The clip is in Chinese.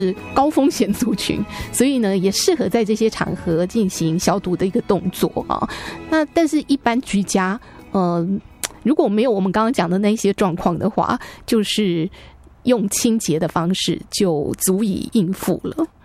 高风险族群，所以呢也适合在这些场合进行消毒的一个动作啊。那但是一般居家如果没有我们刚刚讲的那些状况的话，就是用清洁的方式就足以应付了。